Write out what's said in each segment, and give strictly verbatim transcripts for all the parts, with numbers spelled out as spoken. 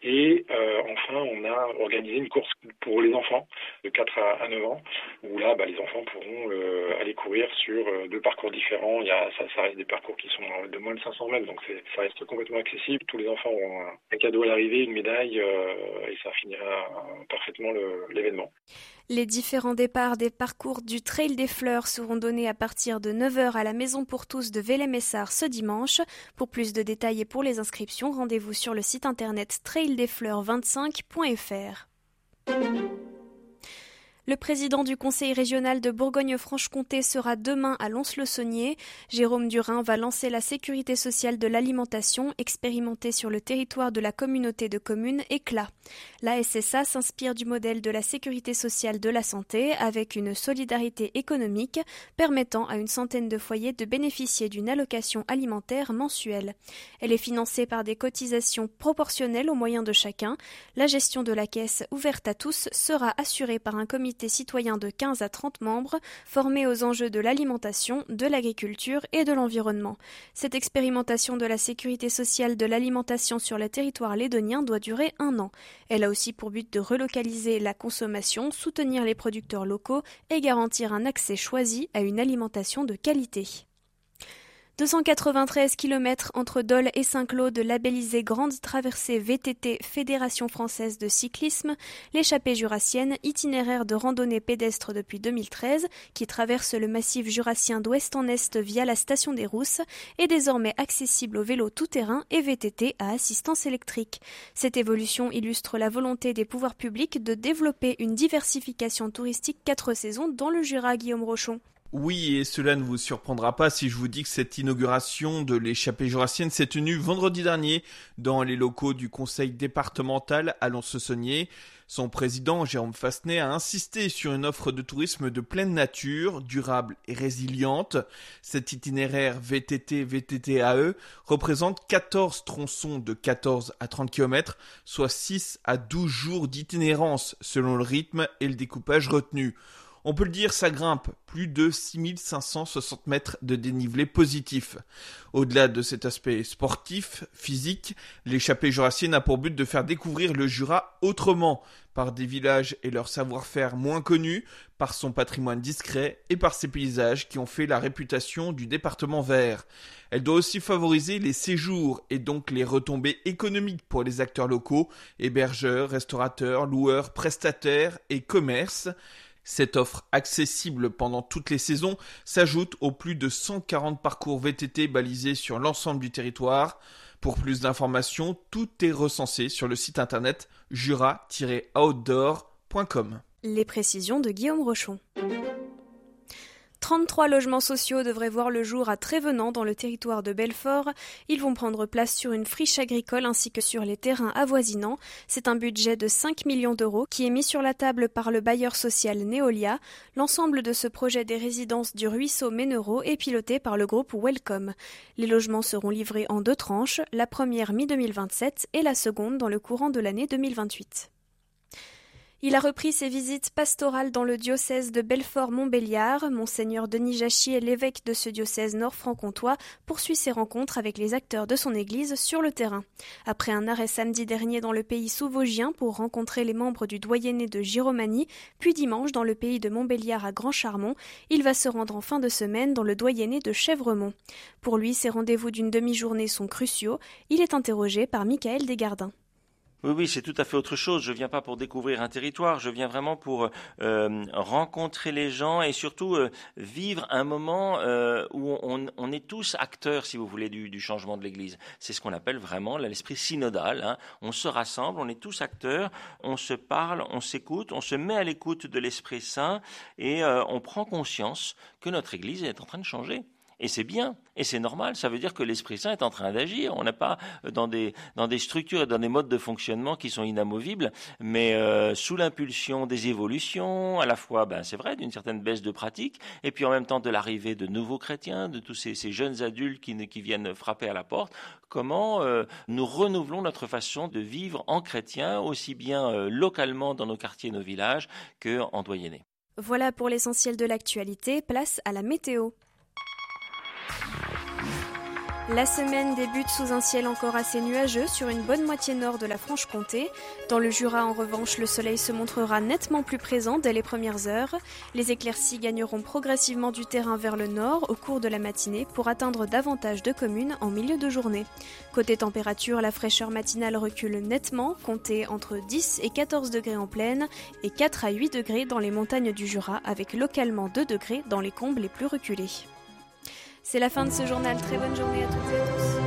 Et euh, enfin, on a organisé une course pour les enfants de quatre à neuf ans, où là, bah, les enfants pourront euh, aller courir sur euh, deux parcours différents. Il y a, ça, ça reste des parcours qui sont de moins de cinq cents mètres, donc c'est, ça reste complètement accessible. Tous les enfants auront un, un cadeau à l'arrivée, une médaille, euh, et ça finira euh, parfaitement le, l'événement. Les différents départs des parcours du Trail des Fleurs seront donnés à partir de neuf heures à la Maison pour tous de Vélé-Messard ce dimanche. Pour plus de détails et pour les inscriptions, rendez-vous sur le site internet trail des fleurs vingt-cinq point f r. Le président du conseil régional de Bourgogne-Franche-Comté sera demain à Lons-le-Saunier. Jérôme Durin va lancer la sécurité sociale de l'alimentation expérimentée sur le territoire de la communauté de communes Éclat. La S S A s'inspire du modèle de la sécurité sociale de la santé avec une solidarité économique permettant à une centaine de foyers de bénéficier d'une allocation alimentaire mensuelle. Elle est financée par des cotisations proportionnelles aux moyens de chacun. La gestion de la caisse ouverte à tous sera assurée par un comité citoyen de quinze à trente membres formés aux enjeux de l'alimentation, de l'agriculture et de l'environnement. Cette expérimentation de la sécurité sociale de l'alimentation sur le territoire lédonien doit durer un an. Elle a aussi pour but de relocaliser la consommation, soutenir les producteurs locaux et garantir un accès choisi à une alimentation de qualité. deux cent quatre-vingt-treize kilomètres entre Dole et Saint-Claude, labellisée Grande Traversée V T T Fédération Française de Cyclisme, l'échappée jurassienne, itinéraire de randonnée pédestre depuis deux mille treize, qui traverse le massif jurassien d'ouest en est via la station des Rousses, est désormais accessible aux vélos tout-terrain et V T T à assistance électrique. Cette évolution illustre la volonté des pouvoirs publics de développer une diversification touristique quatre saisons dans le Jura, Guillaume Rochon. Oui, et cela ne vous surprendra pas si je vous dis que cette inauguration de l'échappée jurassienne s'est tenue vendredi dernier dans les locaux du conseil départemental à Lons-le-Saunier. Son président, Jérôme Fassenet, a insisté sur une offre de tourisme de pleine nature, durable et résiliente. Cet itinéraire V T T V T T A E représente quatorze tronçons de quatorze à trente kilomètres, soit six à douze jours d'itinérance selon le rythme et le découpage retenu. On peut le dire, ça grimpe, plus de six mille cinq cent soixante mètres de dénivelé positif. Au-delà de cet aspect sportif, physique, l'échappée jurassienne a pour but de faire découvrir le Jura autrement, par des villages et leur savoir-faire moins connus, par son patrimoine discret et par ses paysages qui ont fait la réputation du département vert. Elle doit aussi favoriser les séjours et donc les retombées économiques pour les acteurs locaux, hébergeurs, restaurateurs, loueurs, prestataires et commerces. Cette offre accessible pendant toutes les saisons s'ajoute aux plus de cent quarante parcours V T T balisés sur l'ensemble du territoire. Pour plus d'informations, tout est recensé sur le site internet jura tiret outdoor point com. Les précisions de Guillaume Rochon. trente-trois logements sociaux devraient voir le jour à Trévenant dans le territoire de Belfort. Ils vont prendre place sur une friche agricole ainsi que sur les terrains avoisinants. C'est un budget de cinq millions d'euros qui est mis sur la table par le bailleur social Neolia. L'ensemble de ce projet des résidences du Ruisseau Ménereau est piloté par le groupe Welcome. Les logements seront livrés en deux tranches, la première mi deux mille vingt-sept et la seconde dans le courant de l'année deux mille vingt-huit. Il a repris ses visites pastorales dans le diocèse de Belfort-Montbéliard. Monseigneur Denis Jachier, l'évêque de ce diocèse nord-franc-comtois, poursuit ses rencontres avec les acteurs de son église sur le terrain. Après un arrêt samedi dernier dans le pays sous-vosgien pour rencontrer les membres du doyenné de Giromanie, puis dimanche dans le pays de Montbéliard à Grand-Charmont, il va se rendre en fin de semaine dans le doyenné de Chèvremont. Pour lui, ces rendez-vous d'une demi-journée sont cruciaux. Il est interrogé par Michael Desgardins. Oui, oui, c'est tout à fait autre chose. Je viens pas pour découvrir un territoire, je viens vraiment pour euh, rencontrer les gens et surtout euh, vivre un moment euh, où on, on est tous acteurs, si vous voulez, du, du changement de l'Église. C'est ce qu'on appelle vraiment là, l'esprit synodal. Hein. On se rassemble, on est tous acteurs, on se parle, on s'écoute, on se met à l'écoute de l'Esprit Saint et euh, on prend conscience que notre Église est en train de changer. Et c'est bien, et c'est normal, ça veut dire que l'Esprit Saint est en train d'agir. On n'est pas dans des, dans des structures et dans des modes de fonctionnement qui sont inamovibles, mais euh, sous l'impulsion des évolutions, à la fois, ben, c'est vrai, d'une certaine baisse de pratique, et puis en même temps de l'arrivée de nouveaux chrétiens, de tous ces, ces jeunes adultes qui, qui viennent frapper à la porte, comment euh, nous renouvelons notre façon de vivre en chrétien, aussi bien euh, localement dans nos quartiers, nos villages, qu'en doyenné. Voilà pour l'essentiel de l'actualité, place à la météo. La semaine débute sous un ciel encore assez nuageux sur une bonne moitié nord de la Franche-Comté. Dans le Jura, en revanche, le soleil se montrera nettement plus présent dès les premières heures. Les éclaircies gagneront progressivement du terrain vers le nord au cours de la matinée pour atteindre davantage de communes en milieu de journée. Côté température, la fraîcheur matinale recule nettement, comptez entre dix et quatorze degrés en plaine et quatre à huit degrés dans les montagnes du Jura, avec localement deux degrés dans les combes les plus reculés. C'est la fin de ce journal. Très bonne journée à toutes et à tous.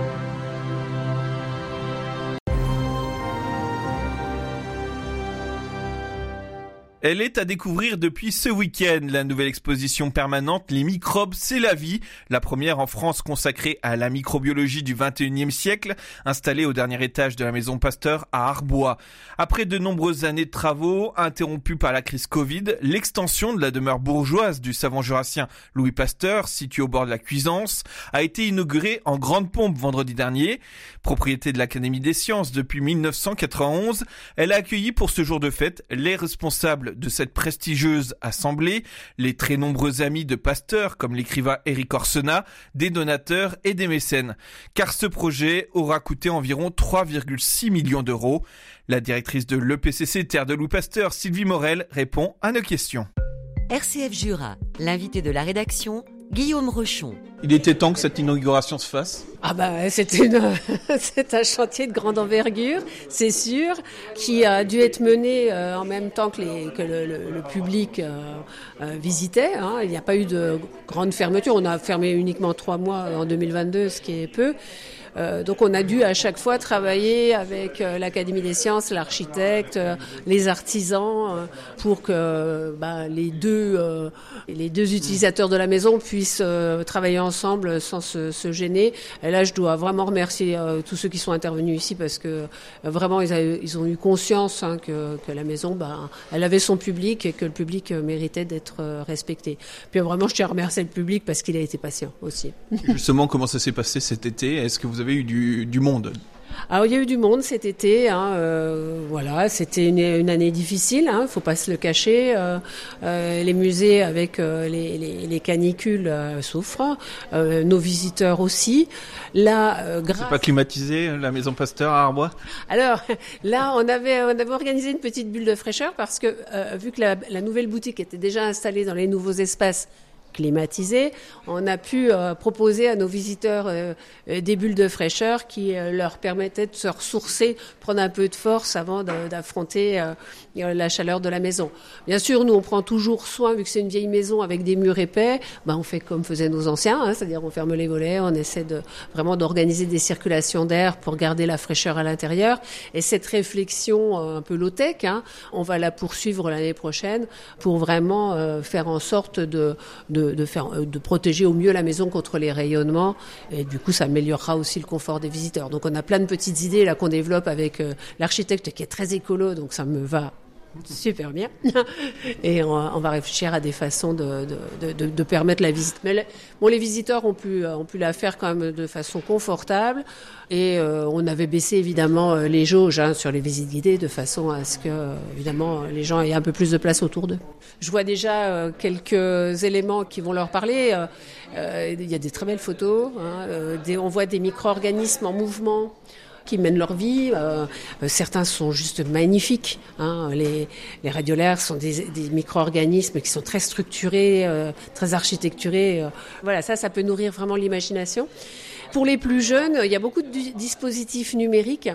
Elle est à découvrir depuis ce week-end, la nouvelle exposition permanente Les microbes, c'est la vie, la première en France consacrée à la microbiologie du vingt et unième siècle, installée au dernier étage de la maison Pasteur à Arbois. Après de nombreuses années de travaux, interrompues par la crise Covid, l'extension de la demeure bourgeoise du savant jurassien Louis Pasteur, située au bord de la Cuisance, a été inaugurée en grande pompe vendredi dernier. Propriété de l'Académie des sciences depuis mille neuf cent quatre-vingt-onze, elle a accueilli pour ce jour de fête les responsables de cette prestigieuse assemblée, les très nombreux amis de Pasteur comme l'écrivain Éric Orsena, des donateurs et des mécènes. Car ce projet aura coûté environ trois virgule six millions d'euros. La directrice de l'E P C C Terre de Louis Pasteur, Sylvie Morel, répond à nos questions. R C F Jura, l'invité de la rédaction, Guillaume Rochon. Il était temps que cette inauguration se fasse. Ah bah c'est une c'est un chantier de grande envergure, c'est sûr, qui a dû être mené euh, en même temps que, les, que le, le, le public euh, euh, visitait. Hein. Il n'y a pas eu de grande fermeture. On a fermé uniquement trois mois en deux mille vingt-deux, ce qui est peu. Euh, donc on a dû à chaque fois travailler avec euh, l'Académie des sciences, l'architecte, euh, les artisans, euh, pour que bah, les deux euh, les deux utilisateurs de la maison puissent euh, travailler ensemble sans se, se gêner. Et là, je dois vraiment remercier euh, tous ceux qui sont intervenus ici parce que euh, vraiment ils, a, ils ont eu conscience hein, que, que la maison, bah, elle avait son public et que le public euh, méritait d'être euh, respecté. Puis vraiment, je tiens à remercier le public parce qu'il a été patient aussi. Justement, comment ça s'est passé cet été ? Est-ce que vous avez eu du, du monde ? Alors, il y a eu du monde cet été, hein, euh, voilà, c'était une, une année difficile, hein, faut pas se le cacher. Euh, euh, les musées avec euh, les, les, les canicules euh, souffrent, euh, nos visiteurs aussi. Là, euh, grâce... C'est pas climatisé la maison Pasteur à Arbois ? Alors là, on avait on avait organisé une petite bulle de fraîcheur parce que euh, vu que la, la nouvelle boutique était déjà installée dans les nouveaux espaces climatisés, on a pu euh, proposer à nos visiteurs euh, des bulles de fraîcheur qui euh, leur permettaient de se ressourcer, prendre un peu de force avant de, d'affronter euh, la chaleur de la maison. Bien sûr, nous on prend toujours soin, vu que c'est une vieille maison avec des murs épais, ben, on fait comme faisaient nos anciens, hein, c'est-à-dire on ferme les volets, on essaie de vraiment d'organiser des circulations d'air pour garder la fraîcheur à l'intérieur. Et cette réflexion euh, un peu low-tech, hein, on va la poursuivre l'année prochaine pour vraiment euh, faire en sorte de, de De, faire, de protéger au mieux la maison contre les rayonnements et du coup ça améliorera aussi le confort des visiteurs. Donc on a plein de petites idées là qu'on développe avec euh, l'architecte qui est très écolo, donc ça me va super bien. Et on, on va réfléchir à des façons de, de, de, de permettre la visite. Mais le, bon, les visiteurs ont pu, ont pu la faire quand même de façon confortable. Et euh, on avait baissé évidemment les jauges hein, sur les visites guidées de façon à ce que, euh, évidemment, les gens aient un peu plus de place autour d'eux. Je vois déjà euh, quelques éléments qui vont leur parler. Euh, euh, il y a des très belles photos. Hein, euh, des, on voit des micro-organismes en mouvement qui mènent leur vie. Euh, certains sont juste magnifiques. Hein. Les, les radiolaires sont des, des micro-organismes qui sont très structurés, euh, très architecturés. Euh. Voilà, ça, ça peut nourrir vraiment l'imagination. Pour les plus jeunes, il y a beaucoup de dispositifs numériques.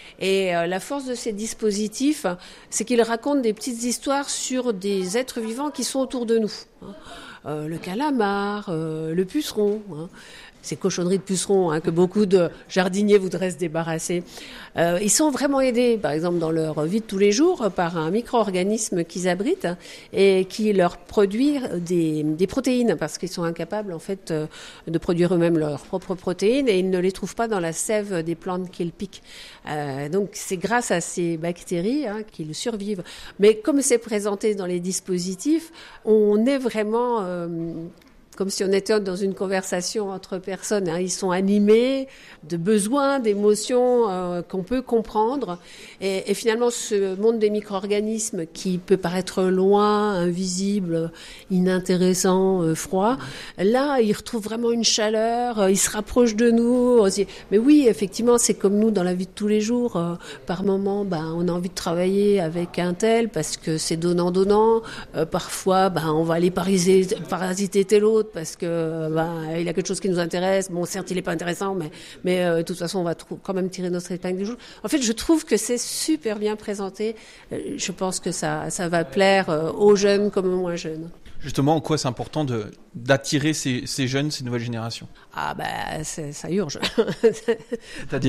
Et euh, la force de ces dispositifs, c'est qu'ils racontent des petites histoires sur des êtres vivants qui sont autour de nous. Hein. Euh, le calamar, euh, le puceron, hein. Ces cochonneries de pucerons hein, que beaucoup de jardiniers voudraient se débarrasser. Euh, ils sont vraiment aidés, par exemple, dans leur vie de tous les jours, par un micro-organisme qu'ils abritent et qui leur produit des, des protéines, parce qu'ils sont incapables, en fait, de produire eux-mêmes leurs propres protéines et ils ne les trouvent pas dans la sève des plantes qu'ils piquent. Euh, donc, c'est grâce à ces bactéries hein, qu'ils survivent. Mais comme c'est présenté dans les dispositifs, on est vraiment... Euh, comme si on était dans une conversation entre personnes. Hein. Ils sont animés de besoins, d'émotions euh, qu'on peut comprendre. Et, et finalement, ce monde des micro-organismes qui peut paraître loin, invisible, inintéressant, euh, froid, là, ils retrouvent vraiment une chaleur, euh, ils se rapprochent de nous. On se dit, mais oui, effectivement, c'est comme nous dans la vie de tous les jours. Euh, par moment, ben, on a envie de travailler avec un tel parce que c'est donnant-donnant. Euh, parfois, ben, on va aller parasiter, parasiter tel autre parce que ben, il y a quelque chose qui nous intéresse. Bon, certes, il n'est pas intéressant, mais, mais euh, de toute façon, on va trou- quand même tirer notre épingle du jeu. En fait, je trouve que c'est super bien présenté. Euh, je pense que ça, ça va plaire euh, aux jeunes comme aux moins jeunes. Justement, en quoi c'est important de, d'attirer ces, ces jeunes, ces nouvelles générations ? Ah ben, c'est, ça urge. C'est-à-dire ?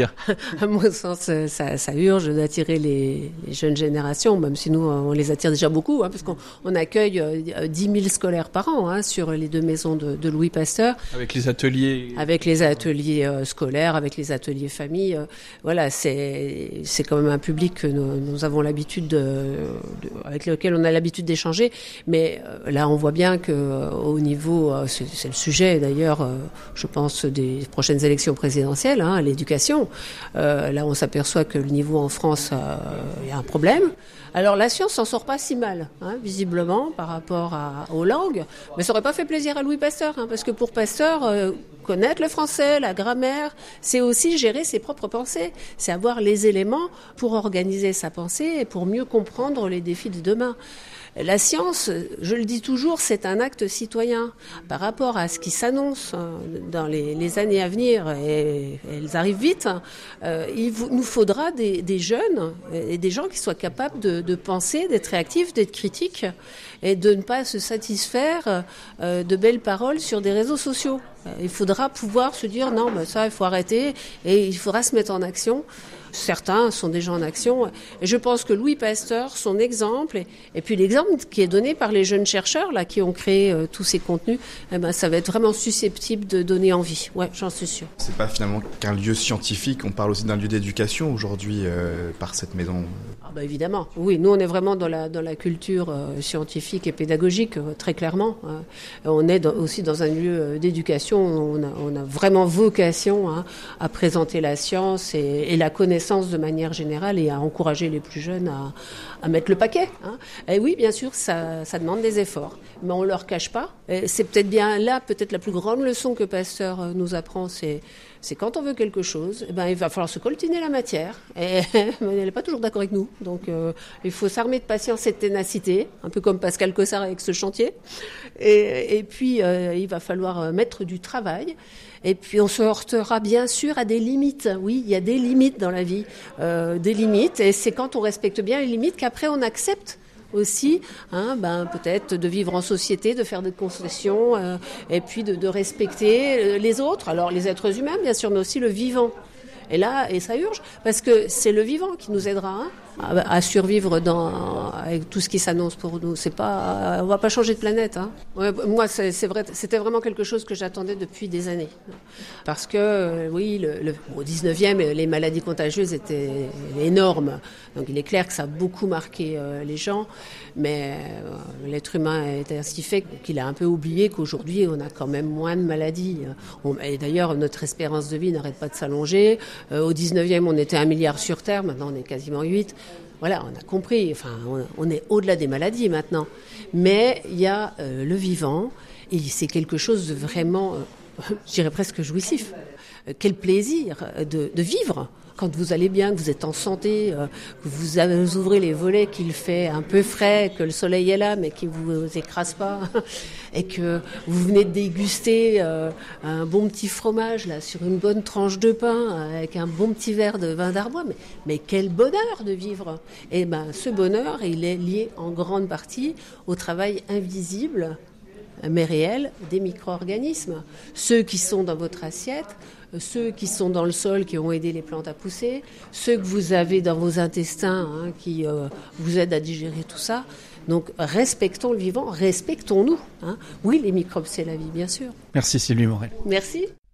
À mon sens, ça, ça urge d'attirer les, les jeunes générations, même si nous, on les attire déjà beaucoup, hein, parce qu'on on accueille euh, dix mille scolaires par an hein, sur les deux maisons de, de Louis Pasteur. Avec les ateliers. Avec les ateliers euh, scolaires, avec les ateliers famille. Euh, voilà, c'est, c'est quand même un public que nous, nous avons l'habitude de, de, avec lequel on a l'habitude d'échanger. Mais euh, là, on voit bien que euh, au niveau, euh, c'est, c'est le sujet d'ailleurs, euh, je pense, des prochaines élections présidentielles, hein, l'éducation. Euh, là, on s'aperçoit que le niveau en France, il euh, y a un problème. Alors la science s'en sort pas si mal, hein, visiblement, par rapport à, aux langues. Mais ça aurait pas fait plaisir à Louis Pasteur, hein, parce que pour Pasteur, euh, connaître le français, la grammaire, c'est aussi gérer ses propres pensées. C'est avoir les éléments pour organiser sa pensée et pour mieux comprendre les défis de demain. La science, je le dis toujours, c'est un acte citoyen. Par rapport à ce qui s'annonce dans les, les années à venir, et, et elles arrivent vite, euh, il vous, nous faudra des, des jeunes et des gens qui soient capables de, de penser, d'être réactifs, d'être critiques et de ne pas se satisfaire euh, de belles paroles sur des réseaux sociaux. Il faudra pouvoir se dire non, mais ça, il faut arrêter et il faudra se mettre en action. Certains sont déjà en action. Et je pense que Louis Pasteur, son exemple, et, et puis l'exemple qui est donné par les jeunes chercheurs là, qui ont créé euh, tous ces contenus, eh ben, ça va être vraiment susceptible de donner envie. Ouais, j'en suis sûre. C'est pas finalement qu'un lieu scientifique, on parle aussi d'un lieu d'éducation aujourd'hui euh, par cette maison. Ah bah évidemment, oui, nous on est vraiment dans la, dans la culture euh, scientifique et pédagogique, euh, très clairement. Hein. On est dans, aussi dans un lieu euh, d'éducation, on a, on a vraiment vocation hein, à présenter la science et, et la connaissance de manière générale et à encourager les plus jeunes à, à mettre le paquet. Hein. Et oui, bien sûr, ça, ça demande des efforts, mais on ne leur cache pas. Et c'est peut-être bien là, peut-être la plus grande leçon que Pasteur nous apprend, c'est, c'est quand on veut quelque chose, eh ben, il va falloir se coltiner la matière. Et elle n'est pas toujours d'accord avec nous. Donc euh, il faut s'armer de patience et de ténacité, un peu comme Pascal Cossard avec ce chantier. Et, et puis, euh, il va falloir mettre du travail. Et puis, on se heurtera bien sûr à des limites. Oui, il y a des limites dans la vie, euh, des limites. Et c'est quand on respecte bien les limites qu'après on accepte aussi, hein, ben, peut-être de vivre en société, de faire des concessions, euh, et puis de, de respecter les autres. Alors, les êtres humains, bien sûr, mais aussi le vivant. Et là, et ça urge, parce que c'est le vivant qui nous aidera hein, à, à survivre dans, avec tout ce qui s'annonce pour nous. C'est pas, on va pas changer de planète. Hein. Ouais, moi, c'est, c'est vrai, c'était vraiment quelque chose que j'attendais depuis des années. Parce que, euh, oui, le, le, au dix-neuvième, les maladies contagieuses étaient énormes. Donc, il est clair que ça a beaucoup marqué euh, les gens. Mais euh, l'être humain est ainsi fait qu'il a un peu oublié qu'aujourd'hui, on a quand même moins de maladies. On, et d'ailleurs, notre espérance de vie n'arrête pas de s'allonger. Euh, au dix-neuvième, on était un milliard sur Terre, maintenant on est quasiment huit. Voilà, on a compris, enfin, on, on est au-delà des maladies maintenant. Mais il y a euh, le vivant, et c'est quelque chose de vraiment, euh, je dirais presque jouissif. Euh, quel plaisir de, de vivre quand vous allez bien, que vous êtes en santé, euh, que vous, avez, vous ouvrez les volets, qu'il fait un peu frais, que le soleil est là, mais qu'il ne vous écrase pas, et que vous venez de déguster euh, un bon petit fromage là sur une bonne tranche de pain, avec un bon petit verre de vin d'Arbois. Mais, mais quel bonheur de vivre! Et ben, ce bonheur, il est lié en grande partie au travail invisible, mais réel, des micro-organismes. Ceux qui sont dans votre assiette, ceux qui sont dans le sol, qui ont aidé les plantes à pousser, ceux que vous avez dans vos intestins, hein, qui euh, vous aident à digérer tout ça. Donc, respectons le vivant, respectons-nous. Hein. Oui, les microbes, c'est la vie, bien sûr. Merci Sylvie Morel. Merci.